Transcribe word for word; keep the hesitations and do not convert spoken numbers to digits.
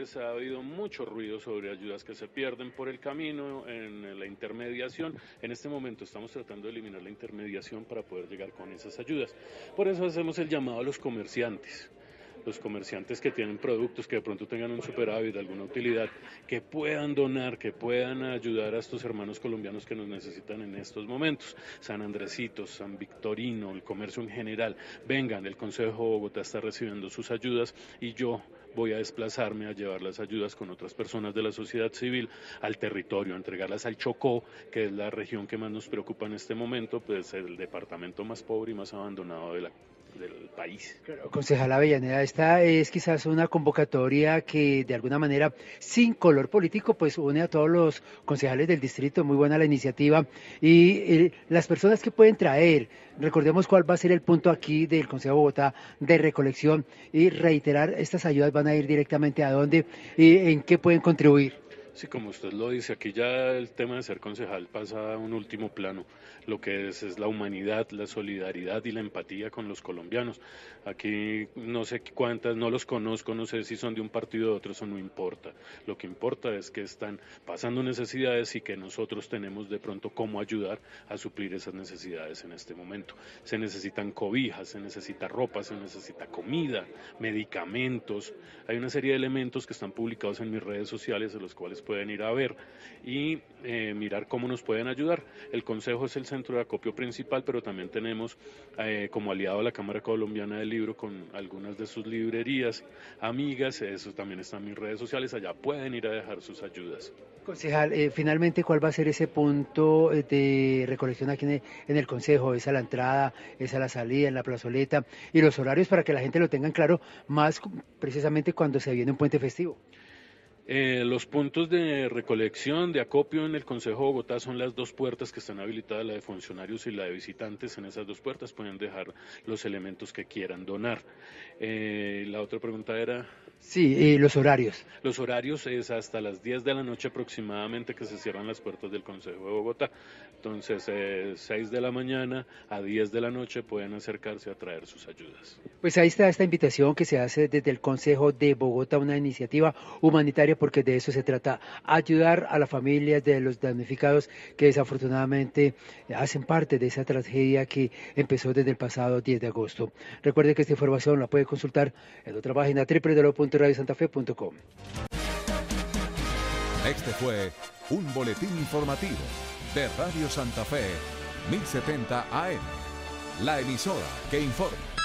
veces ha habido mucho ruido sobre ayudas que se pierden por el camino, en la intermediación. En este momento estamos tratando de eliminar la intermediación para poder llegar con esas ayudas. Por eso hacemos el llamado a los comerciantes. Los comerciantes que tienen productos que de pronto tengan un superávit, alguna utilidad, que puedan donar, que puedan ayudar a estos hermanos colombianos que nos necesitan en estos momentos. San Andresitos, San Victorino, el comercio en general, vengan, el Consejo de Bogotá está recibiendo sus ayudas y yo voy a desplazarme a llevar las ayudas con otras personas de la sociedad civil al territorio, a entregarlas al Chocó, que es la región que más nos preocupa en este momento, pues el departamento más pobre y más abandonado de la del país. Claro, concejal Avellaneda, esta es quizás una convocatoria que de alguna manera, sin color político, pues une a todos los concejales del distrito, muy buena la iniciativa, y eh, las personas que pueden traer, recordemos cuál va a ser el punto aquí del Consejo de Bogotá de recolección y reiterar, estas ayudas van a ir directamente a dónde y en qué pueden contribuir. Sí, como usted lo dice, aquí ya el tema de ser concejal pasa a un último plano. Lo que es es la humanidad, la solidaridad y la empatía con los colombianos. Aquí no sé cuántas, no los conozco, no sé si son de un partido o de otro, eso no importa. Lo que importa es que están pasando necesidades y que nosotros tenemos de pronto cómo ayudar a suplir esas necesidades en este momento. Se necesitan cobijas, se necesita ropa, se necesita comida, medicamentos. Hay una serie de elementos que están publicados en mis redes sociales, de los cuales pueden ir a ver y eh, mirar cómo nos pueden ayudar. El Consejo es el centro de acopio principal, pero también tenemos eh, como aliado a la Cámara Colombiana del Libro con algunas de sus librerías amigas, eso también está en mis redes sociales, allá pueden ir a dejar sus ayudas. Concejal, eh, finalmente, ¿cuál va a ser ese punto de recolección aquí en el, en el Consejo? ¿Es a la entrada, es a la salida, en la plazoleta? Y los horarios para que la gente lo tenga claro, más precisamente cuando se viene un puente festivo. Eh, los puntos de recolección, de acopio en el Consejo de Bogotá son las dos puertas que están habilitadas, la de funcionarios y la de visitantes. En esas dos puertas pueden dejar los elementos que quieran donar. Eh, la otra pregunta era... Sí, eh, los horarios. Los horarios es hasta las diez de la noche aproximadamente que se cierran las puertas del Consejo de Bogotá. Entonces, eh, seis de la mañana a diez de la noche pueden acercarse a traer sus ayudas. Pues ahí está esta invitación que se hace desde el Consejo de Bogotá, una iniciativa humanitaria, porque de eso se trata, ayudar a las familias de los damnificados que desafortunadamente hacen parte de esa tragedia que empezó desde el pasado diez de agosto. Recuerde que esta información la puede consultar en otra página, doble u doble u doble u punto radio santa fe punto com. Este fue un boletín informativo de Radio Santa Fe, mil setenta A M, la emisora que informa.